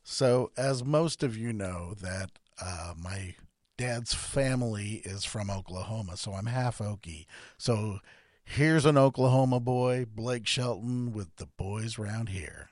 So, as most of you know, that my dad's family is from Oklahoma, so I'm half Okie. So, here's an Oklahoma boy, Blake Shelton, with the boys round here.